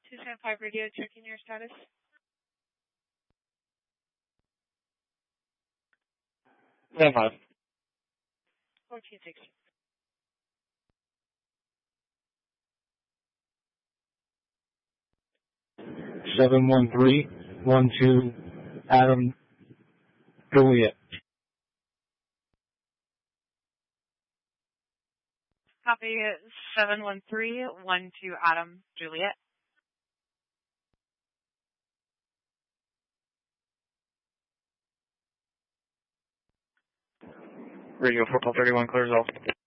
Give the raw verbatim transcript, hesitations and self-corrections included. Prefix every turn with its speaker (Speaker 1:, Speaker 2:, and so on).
Speaker 1: two seven five radio, checking your status.
Speaker 2: seven five.
Speaker 1: fourteen sixty.
Speaker 2: seven one three one two Adam Juliet.
Speaker 1: Copy seven one three one two Adam Juliet.
Speaker 2: Radio four twelve thirty-one clears off.